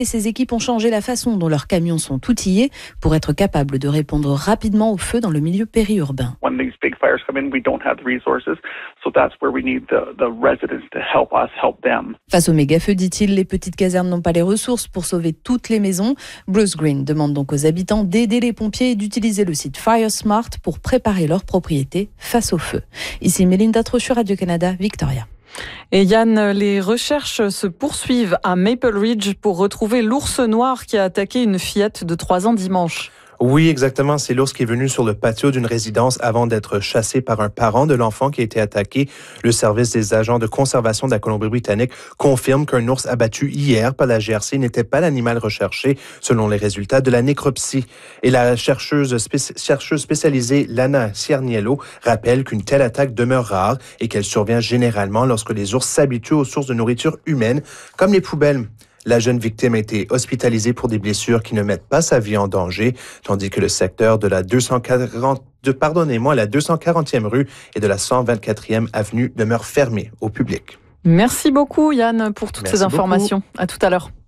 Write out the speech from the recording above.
Et ces équipes ont changé la façon dont leurs camions sont outillés pour être capables de répondre rapidement aux feux dans le milieu périurbain. When these big fires come in, we don't have the resources, so that's where we need the residents to help us help them. Face aux méga-feux, dit-il, les petites casernes n'ont pas les ressources pour sauver toutes les maisons. Bruce Green demande donc aux habitants d'aider les pompiers et d'utiliser le site FireSmart pour préparer leurs propriétés face au feu. Ici Mélinda Trochu, Radio-Canada, Victoria. Et Yann, les recherches se poursuivent à Maple Ridge pour retrouver l'ours noir qui a attaqué une fillette de 3 ans dimanche. Oui, exactement. C'est l'ours qui est venu sur le patio d'une résidence avant d'être chassé par un parent de l'enfant qui a été attaqué. Le service des agents de conservation de la Colombie-Britannique confirme qu'un ours abattu hier par la GRC n'était pas l'animal recherché, selon les résultats de la nécropsie. Et la chercheuse spécialisée Lana Cierniello rappelle qu'une telle attaque demeure rare et qu'elle survient généralement lorsque les ours s'habituent aux sources de nourriture humaine, comme les poubelles. La jeune victime a été hospitalisée pour des blessures qui ne mettent pas sa vie en danger, tandis que le secteur de la 240e rue et de la 124e avenue demeure fermé au public. Merci beaucoup Yann pour toutes ces informations. À tout à l'heure.